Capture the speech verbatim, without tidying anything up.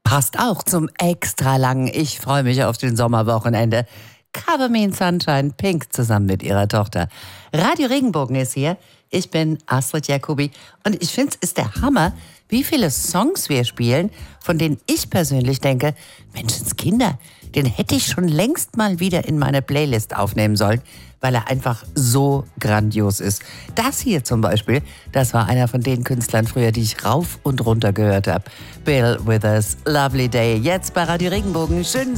Passt auch zum extra langen Ich freue mich auf den Sommerwochenende. Cover Me in Sunshine, Pink zusammen mit ihrer Tochter. Radio Regenbogen ist hier. Ich bin Astrid Jacobi und ich finde, es ist der Hammer, wie viele Songs wir spielen, von denen ich persönlich denke, Menschenskinder, den hätte ich schon längst mal wieder in meine Playlist aufnehmen sollen, weil er einfach so grandios ist. Das hier zum Beispiel, das war einer von den Künstlern früher, die ich rauf und runter gehört habe. Bill Withers, Lovely Day, jetzt bei Radio Regenbogen. Schönen